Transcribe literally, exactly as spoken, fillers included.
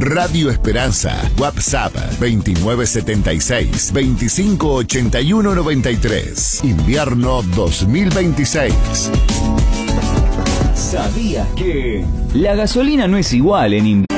Radio Esperanza. WhatsApp veintinueve setenta y seis, veinticinco ochenta y uno noventa y tres. Invierno dos mil veintiséis. ¿Sabías que la gasolina no es igual en invierno?